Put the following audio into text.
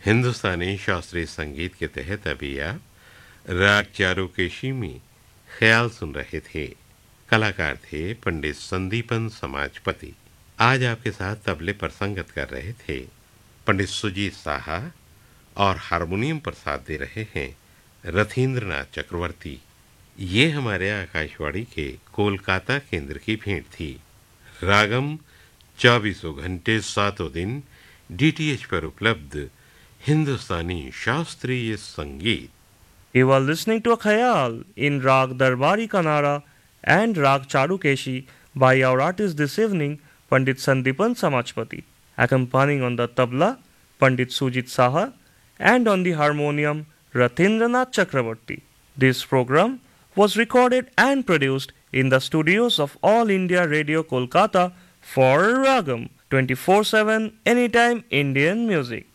हिंदुस्तानी शास्त्रीय संगीत के तहत अभी आप राग चारुकेशी में ख्याल सुन रहे थे। कलाकार थे पंडित संदीपन समाजपति। आज आपके साथ तबले पर संगत कर रहे थे पंडित सुजीत साहा और हारमोनियम पर साथ दे रहे हैं रथींद्रनाथ चक्रवर्ती। ये हमारे आकाशवाणी के कोलकाता केंद्र की भेंट थी। रागम 24 घंटे 7 दिन डीटीएच पर उपलब्ध हिंदुस्तानी शास्त्रीय संगीत। You are listening to a khayal in Rag Darbari Kanara and Rag Charukeshi by our artist this evening, Pandit Sandipan Samajpati, accompanying on the tabla Pandit Sujit Saha and on the harmonium Rathindranath Chakravarti. This program was recorded and produced in the studios of All India Radio Kolkata for Ragam 24/7 Anytime Indian Music.